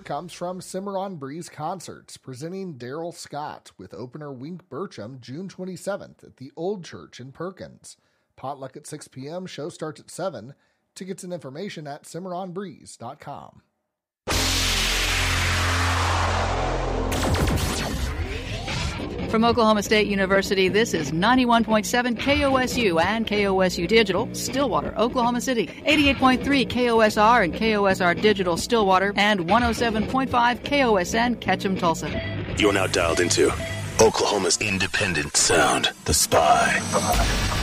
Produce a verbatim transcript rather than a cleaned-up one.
comes from Cimarron Breeze Concerts, presenting Daryl Scott with opener Wink Burcham June twenty-seventh at the Old Church in Perkins. Potluck at six p.m., show starts at seven. Tickets and information at cimarron breeze dot com. From Oklahoma State University, this is ninety-one point seven K O S U and K O S U Digital, Stillwater, Oklahoma City. eighty-eight point three K O S R and K O S R Digital, Stillwater, and one oh seven point five K O S N, Ketchum, Tulsa. You're now dialed into Oklahoma's independent sound, The Spy.